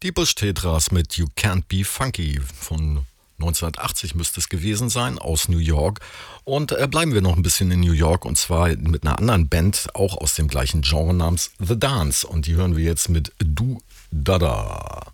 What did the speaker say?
Die Bush Tetras mit You Can't Be Funky von 1980 müsste es gewesen sein, aus New York. Und bleiben wir noch ein bisschen in New York und zwar mit einer anderen Band, auch aus dem gleichen Genre namens The Dance. Und die hören wir jetzt mit Du Dada.